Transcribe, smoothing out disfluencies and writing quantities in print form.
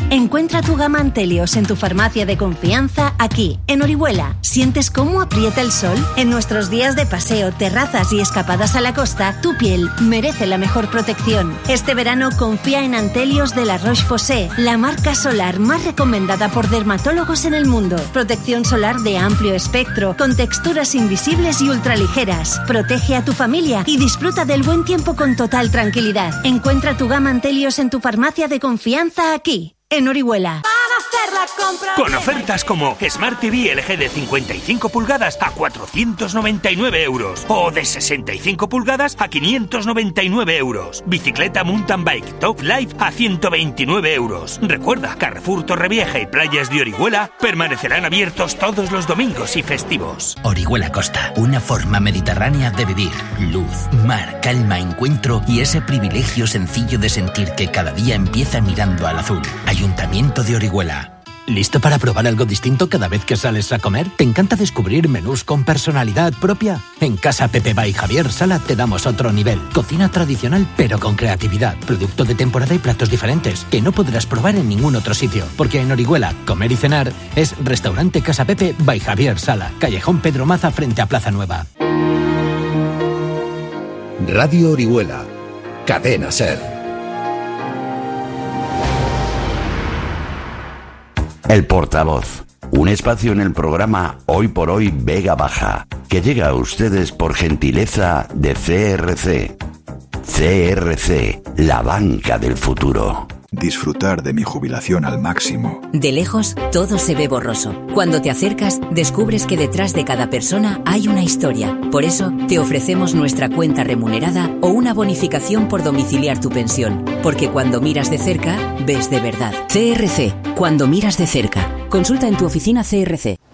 Encuentra tu gama Antelios en tu farmacia de confianza aquí, en Orihuela. ¿Sientes cómo aprieta el sol? En nuestros días de paseo, terrazas y escapadas a la costa, tu piel merece la mejor protección. Este verano confía en Antelios de la Roche-Posay, la marca solar más recomendada por dermatólogos en el mundo. Protección solar de amplio espectro, con texturas invisibles y ultraligeras. Protege a tu familia y disfruta del buen tiempo con total tranquilidad. Encuentra tu gama Antelios en tu farmacia de confianza aquí, en Orihuela. Con ofertas como Smart TV LG de 55 pulgadas a 499 euros o de 65 pulgadas a 599 euros. Bicicleta Mountain Bike Top Life a 129 euros. Recuerda, Carrefour Torrevieja y Playas de Orihuela permanecerán abiertos todos los domingos y festivos. Orihuela Costa, una forma mediterránea de vivir. Luz, mar, calma, encuentro y ese privilegio sencillo de sentir que cada día empieza mirando al azul. Ayuntamiento de Orihuela. ¿Listo para probar algo distinto cada vez que sales a comer? ¿Te encanta descubrir menús con personalidad propia? En Casa Pepe by Javier Sala te damos otro nivel. Cocina tradicional pero con creatividad. Producto de temporada y platos diferentes que no podrás probar en ningún otro sitio. Porque en Orihuela, comer y cenar es Restaurante Casa Pepe by Javier Sala. Callejón Pedro Maza frente a Plaza Nueva. Radio Orihuela. Cadena SER. El Portavoz, un espacio en el programa Hoy por Hoy Vega Baja, que llega a ustedes por gentileza de CRC. CRC, la banca del futuro. Disfrutar de mi jubilación al máximo. De lejos, todo se ve borroso. Cuando te acercas, descubres que detrás de cada persona hay una historia. Por eso, te ofrecemos nuestra cuenta remunerada o una bonificación por domiciliar tu pensión. Porque cuando miras de cerca, ves de verdad. CRC, cuando miras de cerca. Consulta en tu oficina CRC.